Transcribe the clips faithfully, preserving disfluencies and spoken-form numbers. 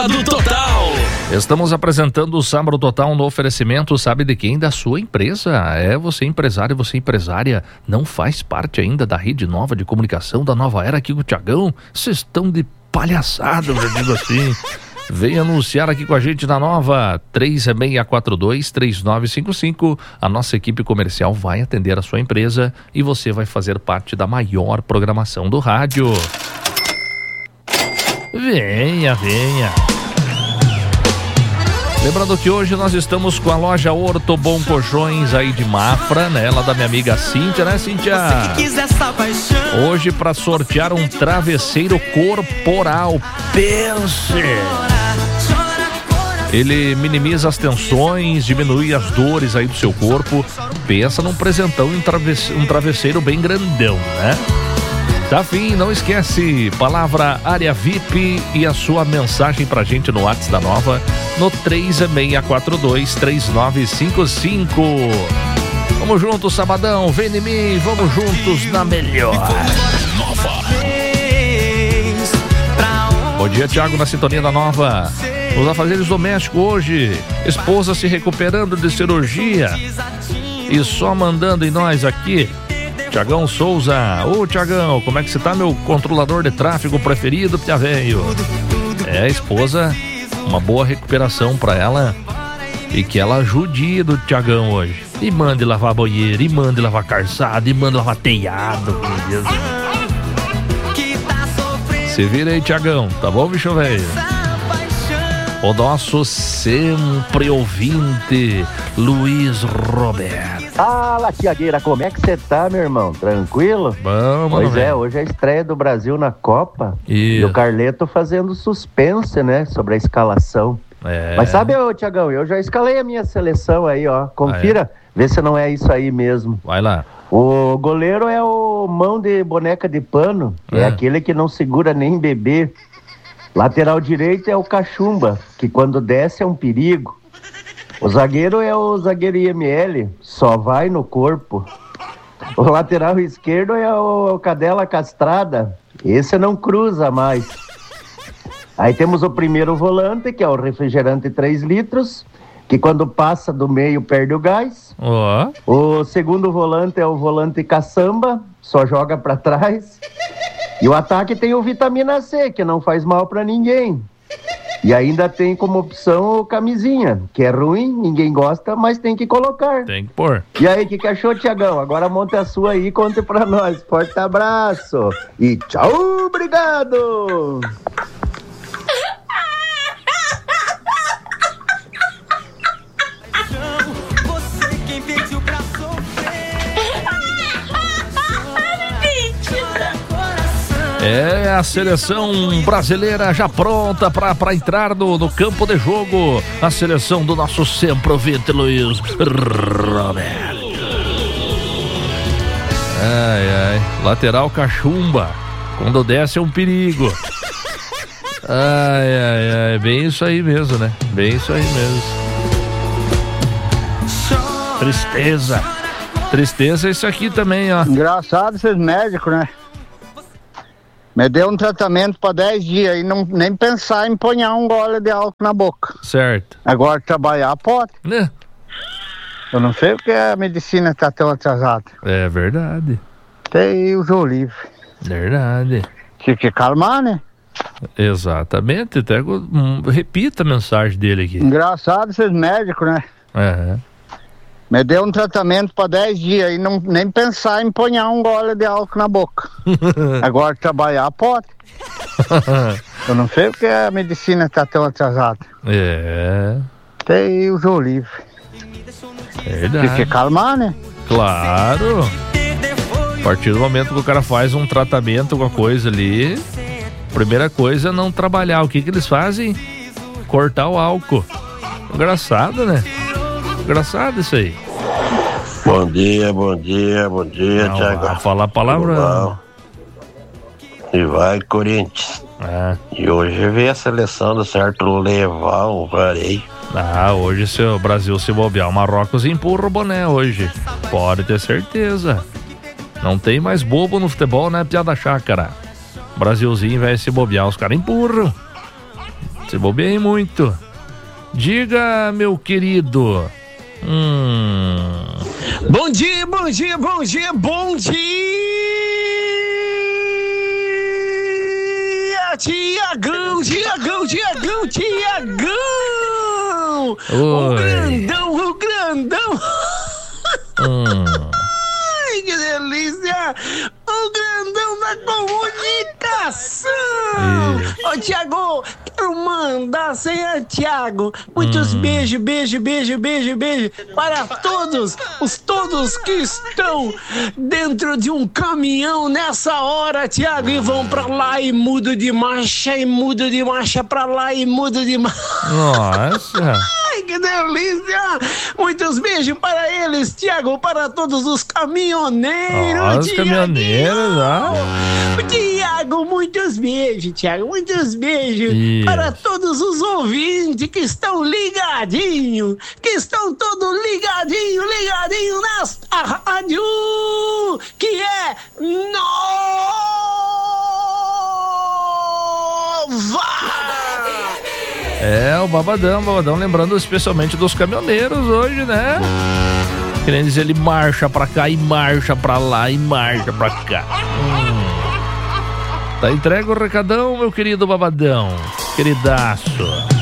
Sábado Total. Estamos apresentando o Sábado Total no oferecimento, sabe de quem? Da sua empresa. É, você empresário, você empresária, não faz parte ainda da rede nova de comunicação da Nova Era aqui com o Tiagão? Vocês estão de palhaçada, eu digo assim. Vem anunciar aqui com a gente na Nova, três seis quatro dois, três nove cinco cinco. A nossa equipe comercial vai atender a sua empresa e você vai fazer parte da maior programação do rádio. Venha, venha. Lembrando que hoje nós estamos com a loja Orto Bom Colchões aí de Mafra, né? Lá da minha amiga Cíntia, né, Cíntia? Hoje para sortear um travesseiro corporal. Pense! Ele minimiza as tensões, diminui as dores aí do seu corpo. Pensa num presentão, um travesseiro, um travesseiro bem grandão, né? Tá fim, não esquece, palavra área V I P e a sua mensagem pra gente no WhatsApp da Nova, no três seis quatro dois, três nove cinco cinco. Vamos juntos, sabadão, vem em mim, vamos juntos na melhor. Bom dia, Thiago, na sintonia da Nova. Os afazeres domésticos hoje, esposa se recuperando de cirurgia e só mandando em nós aqui. Tiagão Souza, ô Tiagão, como é que você tá, meu controlador de tráfego preferido, Pia Velho? É, esposa, uma boa recuperação pra ela e que ela ajude do Tiagão hoje. E mande lavar banheiro, e mande lavar calçado, e mande lavar telhado, meu Deus. Se vira aí, Tiagão, tá bom, bicho velho? O nosso sempre ouvinte, Luiz Roberto. Fala, Tiagueira, como é que você tá, meu irmão? Tranquilo? Vamos, Pois velho. é, hoje é a estreia do Brasil na Copa. Isso. E o Carleto fazendo suspense, né, sobre a escalação. É. Mas sabe, ô, Tiagão, eu já escalei a minha seleção aí, ó. Confira, Ah, é? vê se não é isso aí mesmo. Vai lá. O goleiro é o mão de boneca de pano, é, É. aquele que não segura nem bebê. Lateral direito é o Cachumba, que quando desce é um perigo. O zagueiro é o zagueiro I M L, só vai no corpo. O lateral esquerdo é o Cadela Castrada, esse não cruza mais. Aí temos o primeiro volante, que é o refrigerante três litros, que quando passa do meio perde o gás. Ó. O segundo volante é o volante caçamba, só joga pra trás. E o ataque tem o vitamina C, que não faz mal pra ninguém. E ainda tem como opção o camisinha, que é ruim, ninguém gosta, mas tem que colocar. Tem que pôr. E aí, o que, que achou, Tiagão? Agora monte a sua aí e conte pra nós. Forte abraço e tchau, obrigado! É a seleção brasileira já pronta para entrar no, no campo de jogo. A seleção do nosso sempre ouvinte Luiz Roberto. Ai, ai. Lateral Cachumba. Quando desce é um perigo. Ai, ai, ai. Bem isso aí mesmo, né? Bem isso aí mesmo. Tristeza. Tristeza isso aqui também, ó. Engraçado esses médicos, né? Me deu um tratamento para dez dias e não, nem pensar em ponhar um gole de álcool na boca. Certo. Agora trabalhar pode. Né? Eu não sei porque a medicina está tão atrasada. É verdade. Tem o jogo livre. Verdade. Tinha que calmar, né? Exatamente. Até, hum, repita a mensagem dele aqui. Engraçado esses médicos, né? É. Me deu um tratamento para dez dias e não, nem pensar em ponhar um gole de álcool na boca. Agora trabalhar pode. Eu não sei porque a medicina está tão atrasada. É. Tem o jogo livre. Verdade. Tinha que calmar, né? Claro. A partir do momento que o cara faz um tratamento com a coisa ali, primeira coisa é não trabalhar. O que que eles fazem? Cortar o álcool. Engraçado, né? Engraçado isso aí. Bom dia, bom dia, bom dia, Thiago. Falar palavrão. E vai, Corinthians. É. E hoje veio a seleção do certo levar um vareio. Ah, hoje se o Brasil se bobear, o Marrocos empurra o boné hoje. Pode ter certeza. Não tem mais bobo no futebol, né, piada chácara? Brasilzinho vai se bobear, os caras empurram. Se bobeia muito. Diga, meu querido. Hum. Bom dia, bom dia, bom dia, bom dia, Tiagão, Tiagão, Tiagão, Tiagão. O grandão, o grandão. Hum. Ai, que delícia. O grandão da comunicação. Ô, Tiago, quero mandar, senhor Tiago, muitos hum. beijos, beijo, beijo, beijo, beijo para todos, os todos que estão dentro de um caminhão nessa hora, Tiago, e vão pra lá e mudam de marcha, e mudam de marcha pra lá e mudam de marcha. Nossa. Ai, que delícia! Muitos beijos para eles, Tiago, para todos os caminhoneiros. Ah, os caminhoneiros, ah. Tiago, muitos beijos, Tiago, muitos beijos Isso. para todos os ouvintes que estão ligadinhos, que estão todos ligadinhos, ligadinhos nesta rádio, que é Nova! É, o Babadão, o Babadão lembrando especialmente dos caminhoneiros hoje, né? Querendo dizer, ele marcha pra cá e marcha pra lá e marcha pra cá. Hum. Tá entregue o recadão, meu querido Babadão. Queridaço.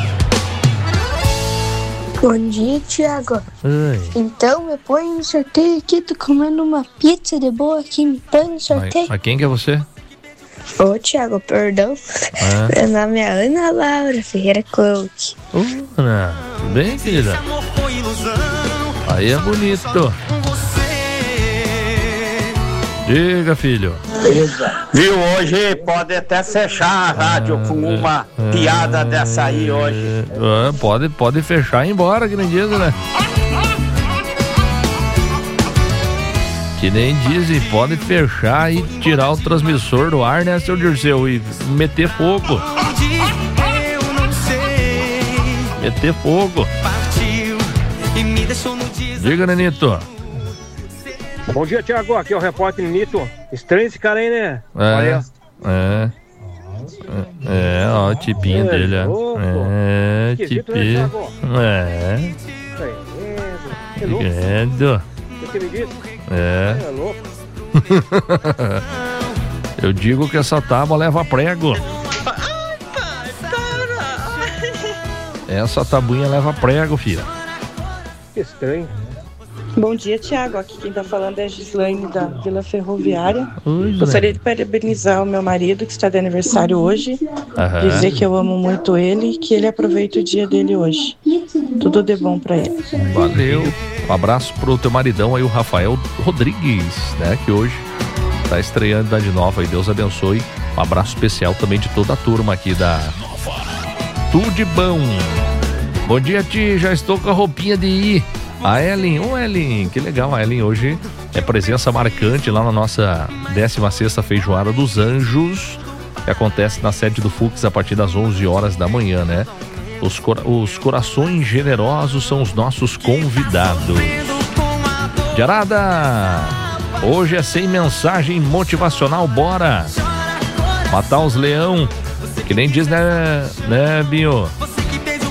Bom dia, Tiago. Oi. Então me põe no sorteio aqui, tô comendo uma pizza de boa aqui, me põe no sorteio. Mas, mas quem que é você? Ô, Tiago, perdão. É. Meu nome é Ana Laura Ferreira Cloak. Uh, Ana, tudo bem, querida? Aí é bonito. Diga, filho. Viu, hoje pode até fechar a rádio com uma é, piada dessa aí hoje. É, pode, pode fechar e ir embora, que nem diz, né? Que nem dizem, pode fechar e tirar o transmissor do ar, né, seu Dirceu? E meter fogo. Meter fogo. Diga, Nenito. Bom dia, Tiago. Aqui é o repórter Nito. Estranho esse cara aí, né? É. Olha. É. É, ó, o tipinho é, dele, ó. É, tipinho. É. É louco. O que me disse? É. É louco. Eu digo que essa tábua leva prego. Essa tabuinha leva prego, filha. Que estranho. Bom dia, Tiago. Aqui quem tá falando é a Gislaine da Vila Ferroviária. Oi, Gostaria de parabenizar o meu marido que está de aniversário hoje. Aham. Dizer que eu amo muito ele e que ele aproveita o dia dele hoje. Tudo de bom pra ele. Valeu. Um abraço pro teu maridão aí, o Rafael Rodrigues, né? Que hoje tá estreando Idade Nova e Deus abençoe. Um abraço especial também de toda a turma aqui da Tudo de Bom. Bom dia, Ti. Já estou com a roupinha de ir. A Ellen, ô Ellen, que legal, a Ellen hoje é presença marcante lá na nossa décima sexta Feijoada dos Anjos, que acontece na sede do Fux a partir das onze horas da manhã, né? Os, cora- os corações generosos são os nossos convidados. Jarada, hoje é sem mensagem motivacional, bora matar os leão, que nem diz, né, né, Binho?